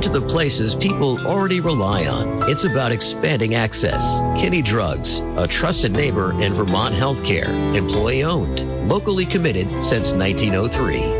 to the places people already rely on. It's about expanding access. Kinney Drugs, a trusted neighbor in Vermont healthcare. Employee-owned, locally committed since 1903.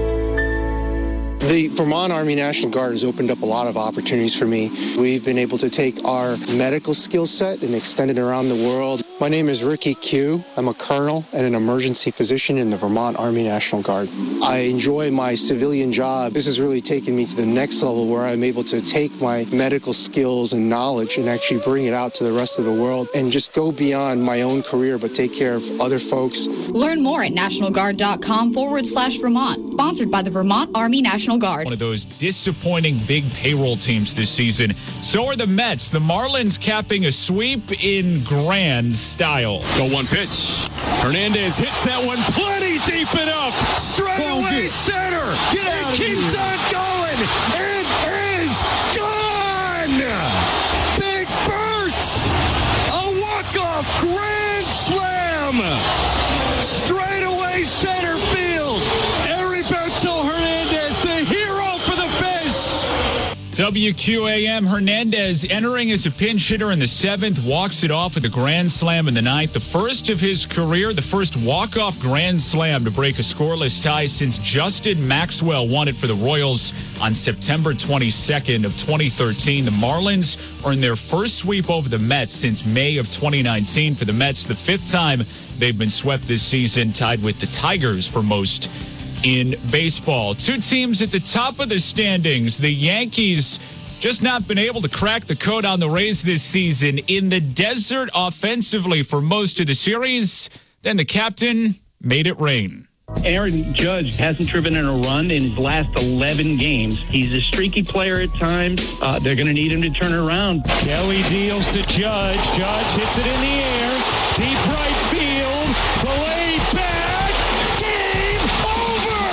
The Vermont Army National Guard has opened up a lot of opportunities for me. We've been able to take our medical skill set and extend it around the world. My name is Ricky Q. I'm a colonel and an emergency physician in the Vermont Army National Guard. I enjoy my civilian job. This has really taken me to the next level where I'm able to take my medical skills and knowledge and actually bring it out to the rest of the world and just go beyond my own career but take care of other folks. Learn more at nationalguard.com/Vermont. Sponsored by the Vermont Army National Guard. One of those disappointing big payroll teams this season. So are the Mets. The Marlins capping a sweep in grand style. Go one pitch. Hernandez hits that one plenty deep enough. Straight away center. Get out. It keeps on going. It is gone. Big Bert. A walk-off grand slam. Straight away center field. Heriberto Hernandez, the hero for the Fish. WQAM, Hernandez entering as a pinch hitter in the 7th, walks it off with a grand slam in the 9th. The first of his career, the first walk-off grand slam to break a scoreless tie since Justin Maxwell won it for the Royals on September 22nd of 2013. The Marlins are in their first sweep over the Mets since May of 2019. For the Mets, the 5th time they've been swept this season, tied with the Tigers for most in baseball. Two teams at the top of the standings. The Yankees just not been able to crack the code on the Rays this season. In the desert offensively for most of the series. Then the captain made it rain. Aaron Judge hasn't driven in a run in his last 11 games. He's a streaky player at times. They're going to need him to turn it around. Kelly deals to Judge. Judge hits it in the air. Deep right field. Play back. Game over.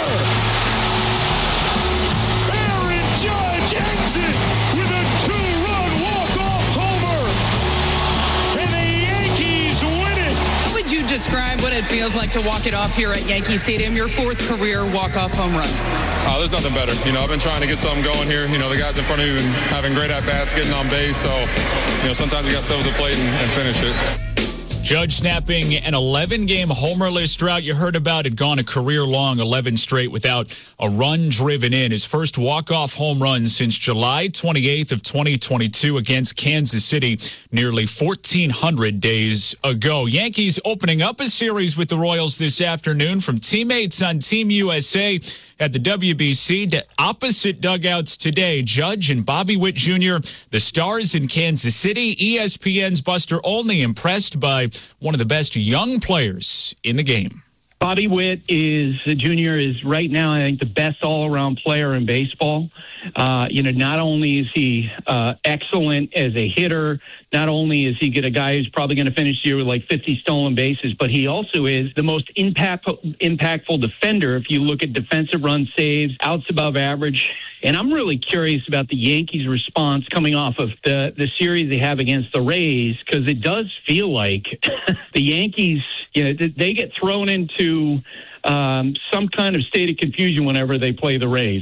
Aaron Judge ends it with a 2-run walk-off homer. And the Yankees win it. How would you describe what it feels like to walk it off here at Yankee Stadium, your 4th career walk-off home run? There's nothing better. I've been trying to get something going here. The guys in front of you have been having great at-bats, getting on base. So, sometimes you got to step with the plate and finish it. Judge snapping an 11-game homerless drought. You heard about it, gone a career-long 11 straight without a run driven in. His first walk-off home run since July 28th of 2022 against Kansas City, nearly 1,400 days ago. Yankees opening up a series with the Royals this afternoon from teammates on Team USA at the WBC. Opposite dugouts today, Judge and Bobby Witt Jr., the stars in Kansas City. ESPN's Buster Olney impressed by one of the best young players in the game. Bobby Witt Jr. is right now, I think, the best all-around player in baseball. Not only is he excellent as a hitter, not only is he a guy who's probably going to finish the year with like 50 stolen bases, but he also is the most impactful defender. If you look at defensive run saves, outs above average. And I'm really curious about the Yankees' response coming off of the series they have against the Rays, because it does feel like the Yankees, they get thrown into some kind of state of confusion whenever they play the Rays.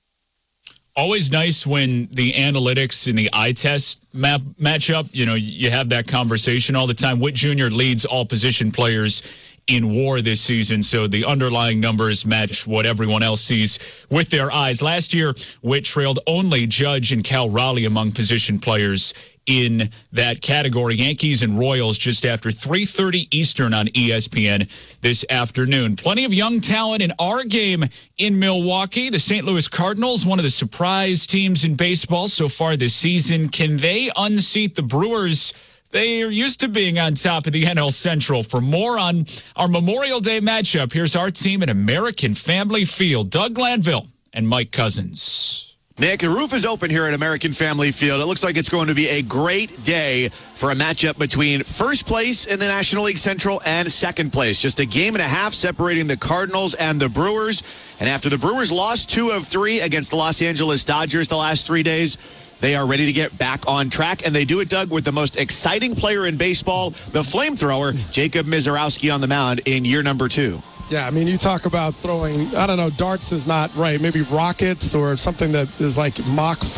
Always nice when the analytics and the eye test match up. You have that conversation all the time. Witt Jr. leads all position players in WAR this season, so the underlying numbers match what everyone else sees with their eyes. Last year, Witt trailed only Judge and Cal Raleigh among position players in that category. Yankees and Royals just after 3:30 Eastern on ESPN this afternoon. Plenty of young talent in our game in Milwaukee. The St. Louis Cardinals, one of the surprise teams in baseball so far this season. Can they unseat the Brewers? They are used to being on top of the NL Central. For more on our Memorial Day matchup, here's our team at American Family Field. Doug Glanville and Mike Cousins. Nick, the roof is open here at American Family Field. It looks like it's going to be a great day for a matchup between first place in the National League Central and second place. Just a game and a half separating the Cardinals and the Brewers. And after the Brewers lost 2 of 3 against the Los Angeles Dodgers the last 3 days, they are ready to get back on track, and they do it, Doug, with the most exciting player in baseball, the flamethrower, Jacob Misiorowski, on the mound in year number 2. Yeah, you talk about throwing, darts is not right. Maybe rockets or something that is like Mach